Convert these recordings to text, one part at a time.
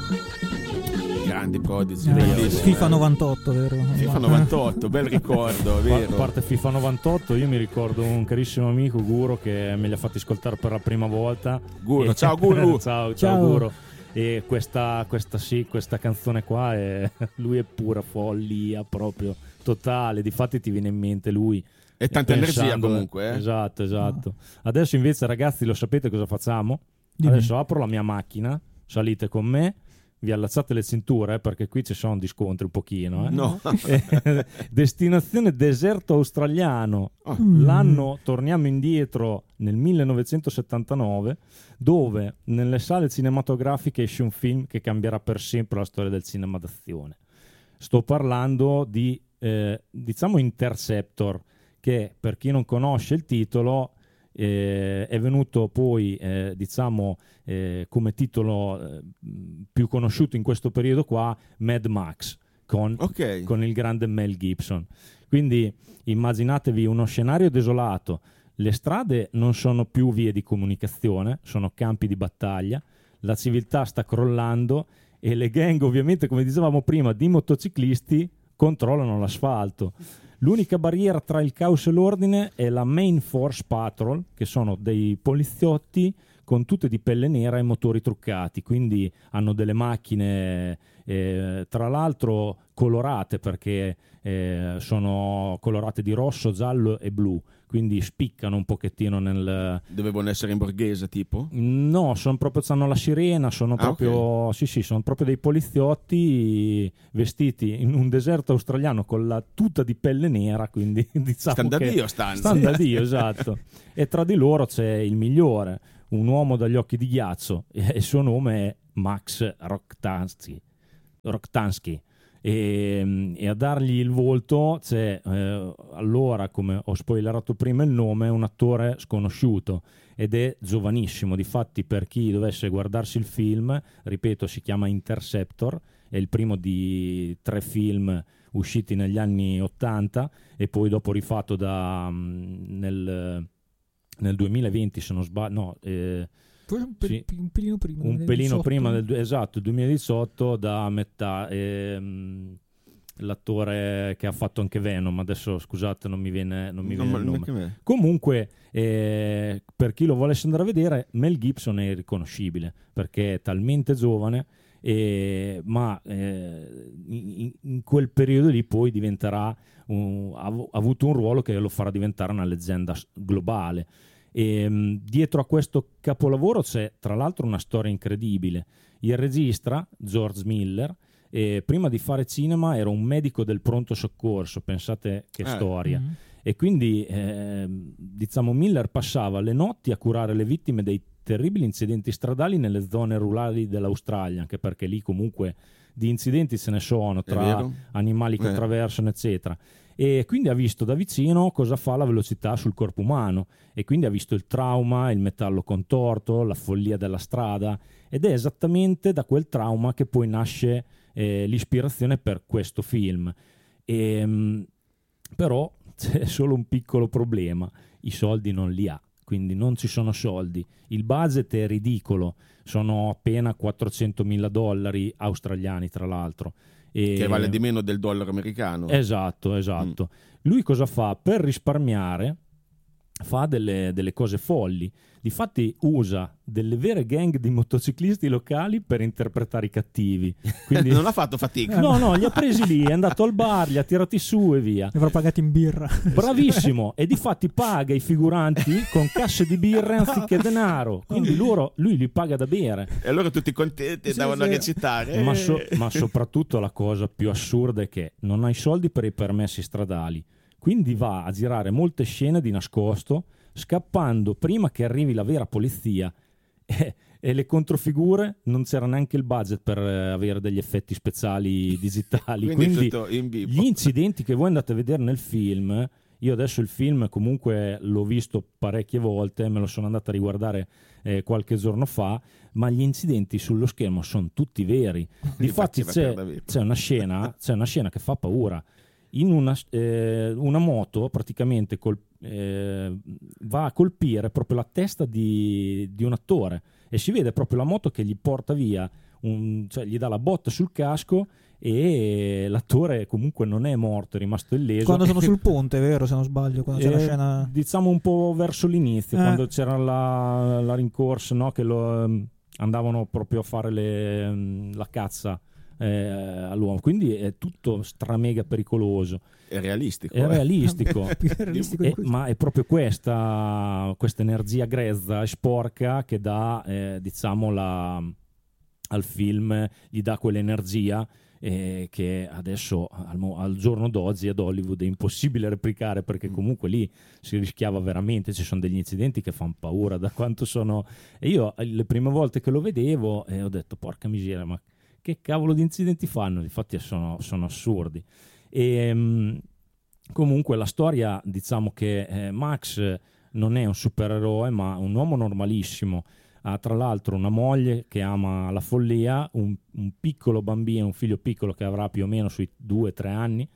Grandi Prodigy, FIFA 98, vero? FIFA 98, bel ricordo, vero? A parte FIFA 98, io mi ricordo un carissimo amico, Guro, che me li ha fatti ascoltare per la prima volta. Guro, ciao Guru. ciao Guro. E questa canzone qua lui è pura follia proprio totale, difatti ti viene in mente lui. E tanta energia comunque, eh? Esatto. Adesso invece, ragazzi, lo sapete cosa facciamo? Adesso apro la mia macchina, salite con me, vi allacciate le cinture, perché qui ci sono di scontri un pochino. No. Destinazione deserto australiano. L'anno, torniamo indietro nel 1979, dove nelle sale cinematografiche esce un film che cambierà per sempre la storia del cinema d'azione. Sto parlando di Interceptor, che per chi non conosce il titolo è venuto poi come titolo più conosciuto in questo periodo qua, Mad Max con il grande Mel Gibson. Quindi immaginatevi uno scenario desolato, le strade non sono più vie di comunicazione, sono campi di battaglia, la civiltà sta crollando e le gang, ovviamente, come dicevamo prima, di motociclisti controllano l'asfalto. L'unica barriera tra il caos e l'ordine è la Main Force Patrol, che sono dei poliziotti con tute di pelle nera e motori truccati, quindi hanno delle macchine tra l'altro colorate, perché sono colorate di rosso, giallo e blu, quindi spiccano un pochettino nel... Dovevano essere in borghese tipo? No, hanno la sirena, sono proprio sono proprio dei poliziotti vestiti in un deserto australiano con la tuta di pelle nera, quindi diciamo stanno da Dio, esatto. E tra di loro c'è il migliore, un uomo dagli occhi di ghiaccio, e il suo nome è Max Roktansky. E a dargli il volto c'è allora, come ho spoilerato prima il nome, un attore sconosciuto ed è giovanissimo. Difatti, per chi dovesse guardarsi il film, ripeto, si chiama Interceptor, è il primo di 3 film usciti negli anni 80 e poi dopo rifatto nel 2020, se non sbaglio, un pelino prima. Un pelino prima del 2018, da metà. L'attore che ha fatto anche Venom, adesso scusate non mi viene il nome. Comunque per chi lo volesse andare a vedere, Mel Gibson è irriconoscibile perché è talmente giovane, ma in quel periodo lì poi diventerà ha avuto un ruolo che lo farà diventare una leggenda globale. E dietro a questo capolavoro c'è tra l'altro una storia incredibile. Il regista George Miller, prima di fare cinema, era un medico del pronto soccorso, pensate che storia. E quindi Miller passava le notti a curare le vittime dei terribili incidenti stradali nelle zone rurali dell'Australia, anche perché lì comunque di incidenti ce ne sono tra animali che attraversano eccetera. E quindi ha visto da vicino cosa fa la velocità sul corpo umano, e quindi ha visto il trauma, il metallo contorto, la follia della strada, ed è esattamente da quel trauma che poi nasce l'ispirazione per questo film. Però c'è solo un piccolo problema: i soldi non li ha, quindi non ci sono soldi, il budget è ridicolo, sono appena $400.000 australiani tra l'altro. Che vale di meno del dollaro americano. Esatto. Lui cosa fa? Per risparmiare fa delle cose folli. Difatti usa delle vere gang di motociclisti locali per interpretare i cattivi. Quindi non ha fatto fatica. No, li ha presi lì, è andato al bar, li ha tirati su e via. Li avrò pagati in birra. Bravissimo. E difatti paga i figuranti con casse di birra anziché denaro. Quindi lui li paga da bere. E allora tutti contenti andavano a recitare. Ma soprattutto la cosa più assurda è che non ha i soldi per i permessi stradali. Quindi va a girare molte scene di nascosto, scappando prima che arrivi la vera polizia, e le controfigure non c'era neanche il budget per avere degli effetti speciali digitali. Quindi gli incidenti che voi andate a vedere nel film, io adesso il film comunque l'ho visto parecchie volte, me lo sono andato a riguardare qualche giorno fa, ma gli incidenti sullo schermo sono tutti veri. Difatti c'è una scena che fa paura. In una moto praticamente va a colpire proprio la testa di un attore, e si vede proprio la moto che gli porta via cioè gli dà la botta sul casco e l'attore comunque non è morto, è rimasto illeso. Quando sono sul ponte, vero, se non sbaglio, quando c'è la scena, diciamo un po' verso l'inizio, quando c'era la rincorsa, no? Che andavano proprio a fare la cazza all'uomo, quindi è tutto stramega pericoloso. È realistico. È realistico. Ma è proprio questa energia grezza e sporca che dà diciamo al film, gli dà quell'energia che adesso al giorno d'oggi ad Hollywood è impossibile replicare, perché comunque lì si rischiava veramente, ci sono degli incidenti che fanno paura da quanto sono, e io le prime volte che lo vedevo ho detto porca miseria, ma che cavolo di incidenti fanno? Infatti sono assurdi. E comunque la storia, diciamo che Max non è un supereroe ma un uomo normalissimo. Ha tra l'altro una moglie che ama la follia, un piccolo bambino, un figlio piccolo che avrà più o meno sui 2-3 anni,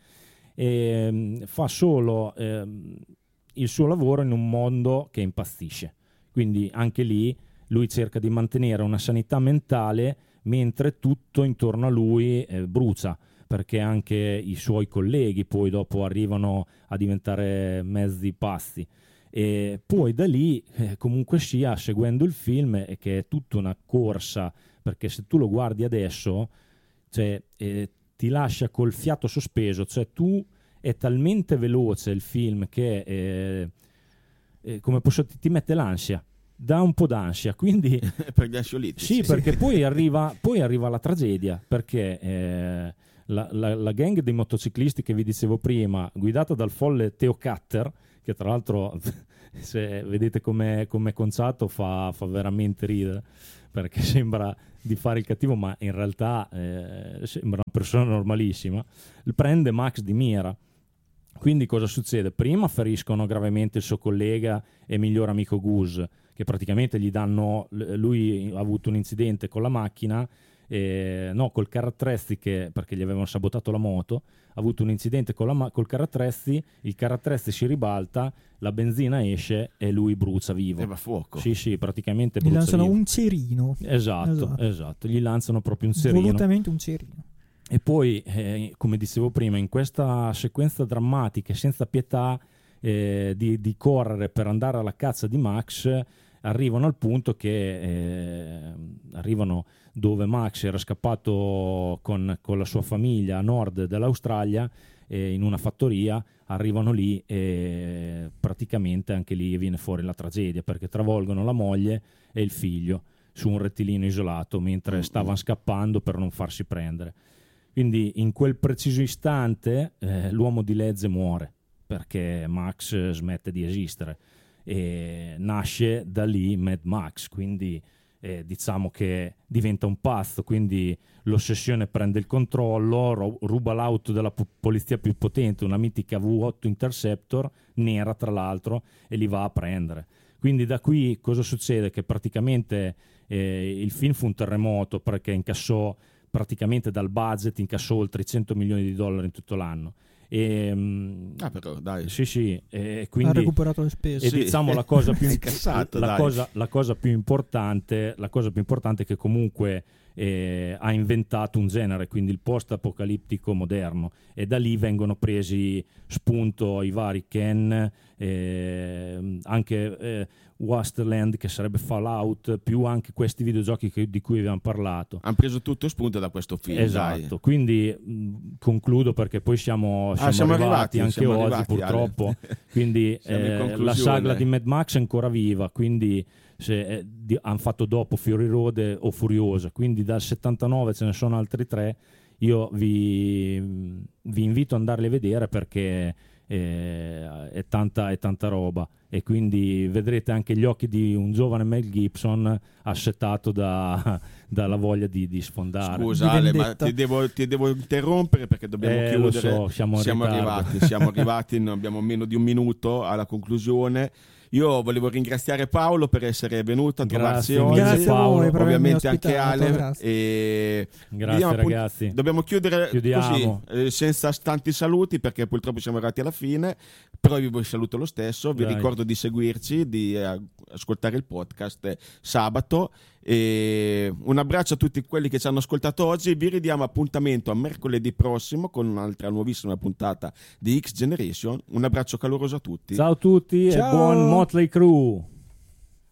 e fa solo il suo lavoro in un mondo che impazzisce. Quindi anche lì lui cerca di mantenere una sanità mentale mentre tutto intorno a lui brucia, perché anche i suoi colleghi poi dopo arrivano a diventare mezzi pazzi. E poi da lì comunque sia, seguendo il film, che è tutta una corsa, perché se tu lo guardi adesso, cioè, ti lascia col fiato sospeso, cioè tu è talmente veloce il film che come posso ti mette l'ansia, dà un po' d'ansia, quindi per gli ansiolitici. sì, perché poi arriva la tragedia, perché la gang dei motociclisti che vi dicevo prima, guidata dal folle Theo Cutter, che tra l'altro se vedete com'è conciato fa veramente ridere, perché sembra di fare il cattivo ma in realtà sembra una persona normalissima, prende Max di mira. Quindi cosa succede? Prima feriscono gravemente il suo collega e miglior amico Gus, che praticamente gli danno, lui ha avuto un incidente con la macchina, col carrattrezzi, perché gli avevano sabotato la moto, ha avuto un incidente col carrattrezzi, il carrattrezzi si ribalta, la benzina esce e lui brucia vivo. E va a fuoco. Sì, praticamente gli brucia lanciano vivo. un cerino. Esatto, gli lanciano proprio un cerino. Volutamente un cerino. E poi, come dicevo prima, in questa sequenza drammatica senza pietà di correre per andare alla caccia di Max, arrivano al punto che arrivano dove Max era scappato con la sua famiglia a nord dell'Australia, in una fattoria. Arrivano lì e praticamente anche lì viene fuori la tragedia, perché travolgono la moglie e il figlio su un rettilineo isolato mentre stavano scappando per non farsi prendere. Quindi in quel preciso istante l'uomo di legge muore, perché Max smette di esistere, e nasce da lì Mad Max. Quindi diciamo che diventa un pazzo, quindi l'ossessione prende il controllo, ruba l'auto della polizia più potente, una mitica V8 Interceptor nera tra l'altro, e li va a prendere. Quindi da qui cosa succede? Che praticamente il film fu un terremoto, perché incassò praticamente dal budget, incassò oltre $100 milioni in tutto l'anno. Però dai. Sì, quindi ha recuperato le spese. E diciamo la cosa più la cosa più importante è che comunque ha inventato un genere, quindi il post apocalittico moderno, e da lì vengono presi spunto i vari Ken, anche Wasteland, che sarebbe Fallout, più anche questi videogiochi di cui abbiamo parlato. Hanno preso tutto spunto da questo film. Esatto, dai. Quindi concludo, perché poi siamo arrivati anche oggi, purtroppo. Quindi la saga di Mad Max è ancora viva, quindi hanno fatto dopo Fury Road o Furiosa, quindi dal 79 ce ne sono altri 3. Io vi invito ad andarli a vedere, perché è tanta roba, e quindi vedrete anche gli occhi di un giovane Mel Gibson assetato dalla voglia di sfondare. Scusa Ale, ma ti devo interrompere, perché dobbiamo chiudere. Lo so, siamo arrivati, non abbiamo meno di un minuto alla conclusione. Io volevo ringraziare Paolo per essere venuto a trovarsi oggi. Grazie Paolo, ovviamente anche Ale. Grazie ragazzi. Dobbiamo chiudere così, senza tanti saluti, perché purtroppo siamo arrivati alla fine, però io vi saluto lo stesso. Vi ricordo di seguirci, di ascoltare il podcast sabato, E un abbraccio a tutti quelli che ci hanno ascoltato oggi. Vi ridiamo appuntamento a mercoledì prossimo con un'altra nuovissima puntata di X Generation. Un abbraccio caloroso a tutti. Ciao a tutti. Ciao. E buon Motley Crue.